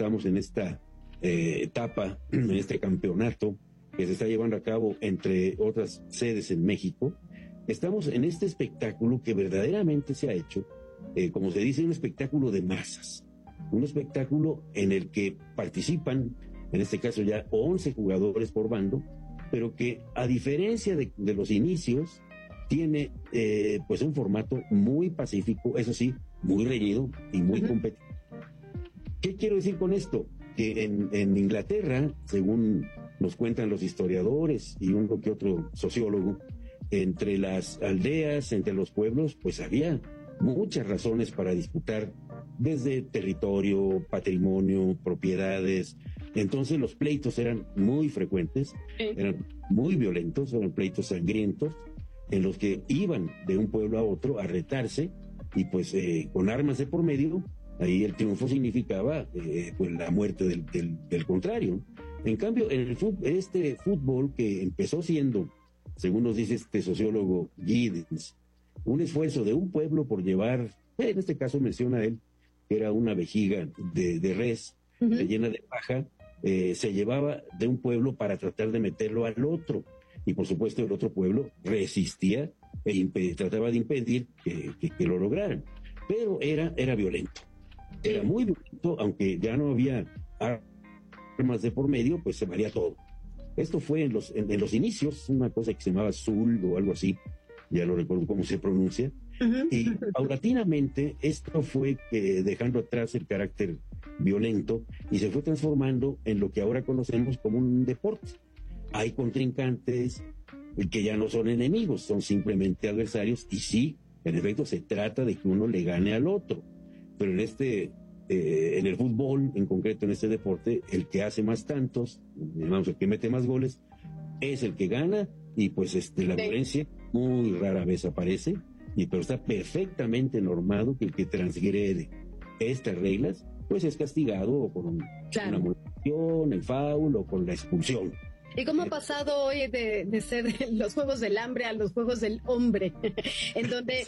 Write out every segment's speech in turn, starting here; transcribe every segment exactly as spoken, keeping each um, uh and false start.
estamos en esta eh, etapa, en este campeonato que se está llevando a cabo entre otras sedes en México, estamos en este espectáculo que verdaderamente se ha hecho, eh, como se dice, un espectáculo de masas, un espectáculo en el que participan, en este caso ya once jugadores por bando, pero que a diferencia de, de los inicios, tiene eh, pues un formato muy pacífico, eso sí, muy reñido y muy uh-huh. competitivo. ¿Qué quiero decir con esto? Que en, en Inglaterra, según nos cuentan los historiadores y uno que otro sociólogo, entre las aldeas, entre los pueblos, pues había muchas razones para disputar desde territorio, patrimonio, propiedades. Entonces los pleitos eran muy frecuentes, eran muy violentos, eran pleitos sangrientos, en los que iban de un pueblo a otro a retarse, y pues eh, con armas de por medio, ahí el triunfo significaba eh, pues la muerte del, del, del contrario. En cambio, en el fútbol, este fútbol que empezó siendo, según nos dice este sociólogo Giddens, un esfuerzo de un pueblo por llevar, en este caso menciona él, que era una vejiga de, de res, uh-huh. llena de paja, eh, se llevaba de un pueblo para tratar de meterlo al otro. Y por supuesto el otro pueblo resistía e imp- trataba de impedir que, que, que lo lograran. Pero era, era violento. Era muy violento, aunque ya no había armas de por medio, pues se valía todo. Esto fue en los, en, en los inicios, una cosa que se llamaba Zul o algo así, ya no recuerdo cómo se pronuncia, uh-huh. y paulatinamente esto fue eh, dejando atrás el carácter violento y se fue transformando en lo que ahora conocemos como un deporte. Hay contrincantes que ya no son enemigos, son simplemente adversarios, y sí, en efecto se trata de que uno le gane al otro, pero en este, eh, en el fútbol, en concreto en este deporte, el que hace más tantos, digamos, el que mete más goles, es el que gana, y pues este, la sí. violencia muy rara vez aparece, y pero está perfectamente normado que el que transgrede estas reglas, pues es castigado con un, claro. una amonestación, el foul o con la expulsión. ¿Y cómo ha pasado hoy de, de ser los Juegos del Hambre a los Juegos del Hombre? En donde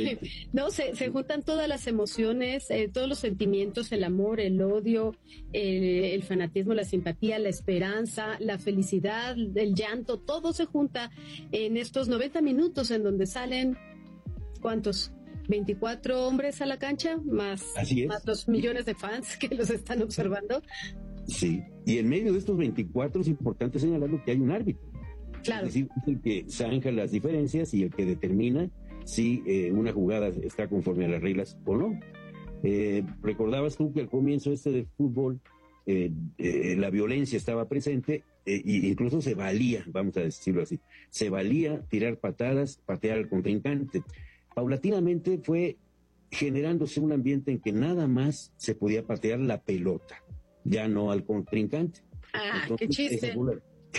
no se, se juntan todas las emociones, eh, todos los sentimientos, el amor, el odio, el, el fanatismo, la simpatía, la esperanza, la felicidad, el llanto, todo se junta en estos noventa minutos en donde salen, ¿cuántos? veinticuatro hombres a la cancha, más, más dos millones de fans que los están observando. Sí, y en medio de estos veinticuatro es importante señalarlo que hay un árbitro. Claro. Es decir, es el que zanja las diferencias y el que determina si eh, una jugada está conforme a las reglas o no. Eh, recordabas tú que al comienzo este del fútbol eh, eh, la violencia estaba presente eh, e incluso se valía, vamos a decirlo así, se valía tirar patadas, patear al contrincante. Paulatinamente fue generándose un ambiente en que nada más se podía patear la pelota, ya no al contrincante. Ah, entonces, qué chiste. Esa fue, una,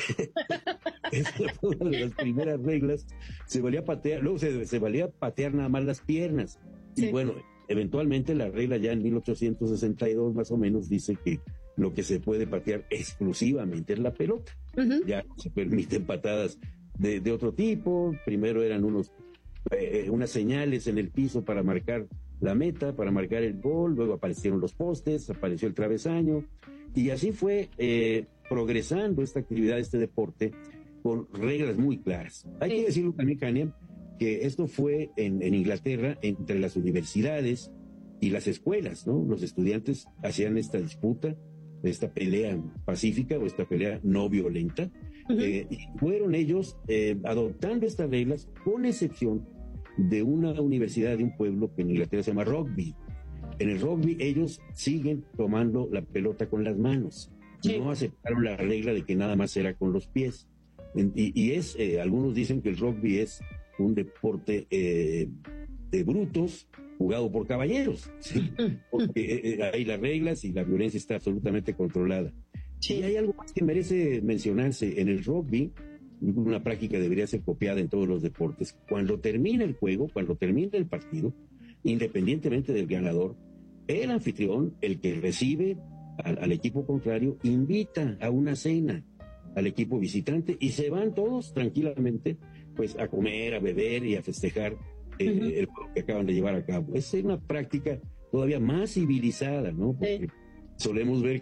esa fue una de las primeras reglas. Se valía patear, luego se, se valía patear nada más las piernas. Sí. Y bueno, eventualmente la regla ya en mil ochocientos sesenta y dos más o menos dice que lo que se puede patear exclusivamente es la pelota. Uh-huh. Ya no se permiten patadas de, de otro tipo. Primero eran unos eh, unas señales en el piso para marcar la meta, para marcar el gol, luego aparecieron los postes, apareció el travesaño, y así fue eh, progresando esta actividad, este deporte, con reglas muy claras. Hay sí. que decirlo también, Kania, que esto fue en, en Inglaterra, entre las universidades y las escuelas, ¿no? Los estudiantes hacían esta disputa, esta pelea pacífica o esta pelea no violenta, uh-huh. eh, y fueron ellos eh, adoptando estas reglas, con excepción de una universidad de un pueblo que en Inglaterra se llama Rugby. En el rugby ellos siguen tomando la pelota con las manos. Sí. No aceptaron la regla de que nada más era con los pies. Y, y es, eh, algunos dicen que el rugby es un deporte eh, de brutos jugado por caballeros, ¿sí? Porque eh, hay las reglas y la violencia está absolutamente controlada. Sí. Y hay algo más que merece mencionarse. En el rugby, una práctica debería ser copiada en todos los deportes. Cuando termina el juego, cuando termina el partido, independientemente del ganador, el anfitrión, el que recibe al, al equipo contrario, invita a una cena al equipo visitante y se van todos tranquilamente pues a comer, a beber y a festejar eh, uh-huh. el juego que acaban de llevar a cabo. Es una práctica todavía más civilizada, ¿no? Porque sí. solemos ver